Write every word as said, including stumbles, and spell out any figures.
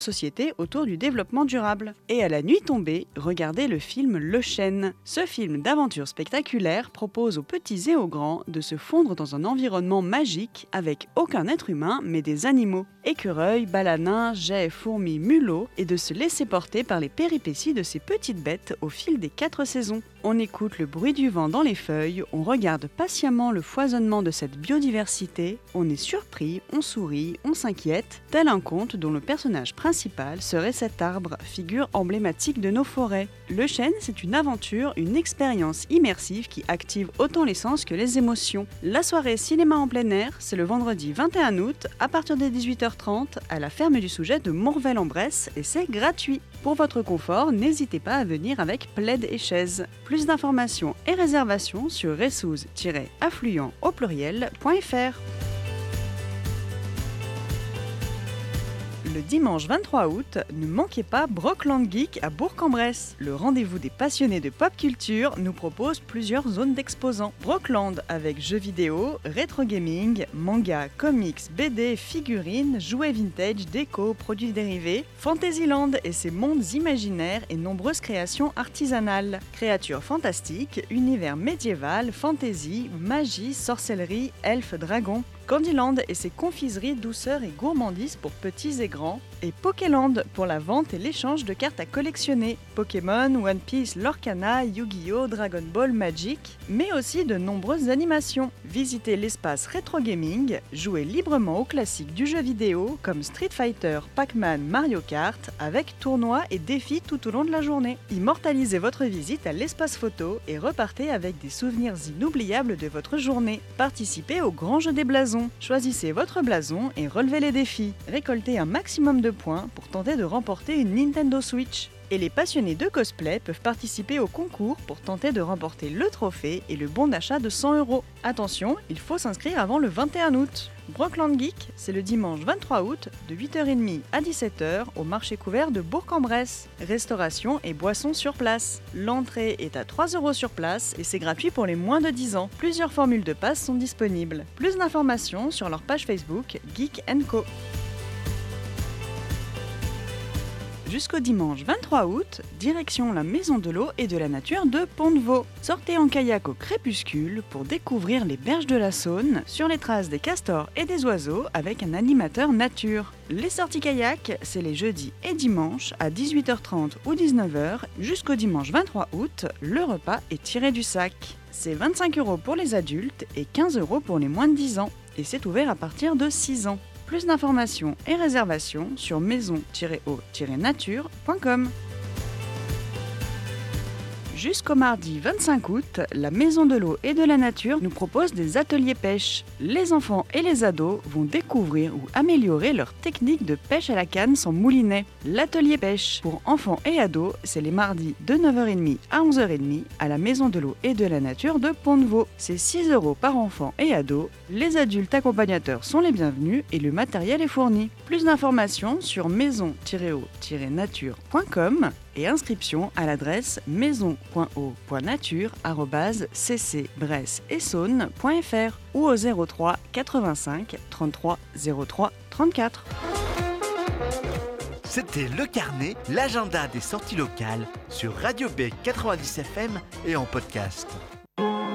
société autour du développement durable. Et à la nuit tombée, regardez le film Le Chêne. Ce film d'aventure spectaculaire propose aux petits et aux grands de se fondre dans un environnement magique avec aucun être humain mais des animaux. Écureuils, balanins, geais, fourmis, mulots, et de se laisser porter par les péripéties de ces petites bêtes au fil des quatre saisons. On écoute le bruit du vent dans les feuilles, on regarde patiemment le foisonnement de cette biodiversité, on est surpris, on sourit, on s'inquiète, tel un conte dont le personnage principal serait cet arbre, figure emblématique de nos forêts. Le Chêne, c'est une aventure, une expérience immersive qui active autant les sens que les émotions. La soirée cinéma en plein air, c'est le vendredi vingt et un août, à partir des dix-huit heures trente, à la ferme du Souget de Morvel-en-Bresse, et c'est gratuit. Pour votre confort, n'hésitez pas à venir avec plaid et chaise. Plus d'informations et réservations sur ressouz tiret affluent au pluriel point f r. Le dimanche vingt-trois août, ne manquez pas Brockland Geek à Bourg-en-Bresse. Le rendez-vous des passionnés de pop culture nous propose plusieurs zones d'exposants. Brockland avec jeux vidéo, rétro gaming, manga, comics, B D, figurines, jouets vintage, déco, produits dérivés. Fantasyland et ses mondes imaginaires et nombreuses créations artisanales. Créatures fantastiques, univers médiéval, fantasy, magie, sorcellerie, elfes, dragons. Candyland et ses confiseries, douceurs et gourmandises pour petits et grands, et Pokéland pour la vente et l'échange de cartes à collectionner, Pokémon, One Piece, Lorcana, Yu-Gi-Oh, Dragon Ball, Magic, mais aussi de nombreuses animations. Visitez l'espace rétro gaming, jouez librement aux classiques du jeu vidéo comme Street Fighter, Pac-Man, Mario Kart, avec tournois et défis tout au long de la journée. Immortalisez votre visite à l'espace photo et repartez avec des souvenirs inoubliables de votre journée. Participez au grand jeu des blasons. Choisissez votre blason et relevez les défis. Récoltez un maximum de points pour tenter de remporter une Nintendo Switch. Et les passionnés de cosplay peuvent participer au concours pour tenter de remporter le trophée et le bon d'achat de cent euros. Attention, il faut s'inscrire avant le vingt et un août. Brockland Geek, c'est le dimanche vingt-trois août de huit heures trente à dix-sept heures au marché couvert de Bourg-en-Bresse. Restauration et boissons sur place. L'entrée est à trois euros sur place et c'est gratuit pour les moins de dix ans. Plusieurs formules de passe sont disponibles. Plus d'informations sur leur page Facebook Geek and Co. Jusqu'au dimanche vingt-trois août, direction la Maison de l'eau et de la nature de Pont-de-Vaux. Sortez en kayak au crépuscule pour découvrir les berges de la Saône sur les traces des castors et des oiseaux avec un animateur nature. Les sorties kayak, c'est les jeudis et dimanches à dix-huit heures trente ou dix-neuf heures. Jusqu'au dimanche vingt-trois août, le repas est tiré du sac. C'est vingt-cinq euros pour les adultes et quinze euros pour les moins de dix ans. Et c'est ouvert à partir de six ans. Plus d'informations et réservations sur maison tiret o tiret nature point com. Jusqu'au mardi vingt-cinq août, la Maison de l'eau et de la nature nous propose des ateliers pêche. Les enfants et les ados vont découvrir ou améliorer leur technique de pêche à la canne sans moulinet. L'atelier pêche pour enfants et ados, c'est les mardis de neuf heures trente à onze heures trente à la Maison de l'eau et de la nature de Pont-de-Vaux. C'est six euros par enfant et ado. Les adultes accompagnateurs sont les bienvenus et le matériel est fourni. Plus d'informations sur maison tiret o tiret nature point com et inscription à l'adresse maison point o point nature arobase c c bresse et saône point f r ou au zéro trois quatre-vingt-cinq trente-trois zéro trois trente-quatre. C'était Le Carnet, l'agenda des sorties locales sur Radio B quatre-vingt-dix F M et en podcast.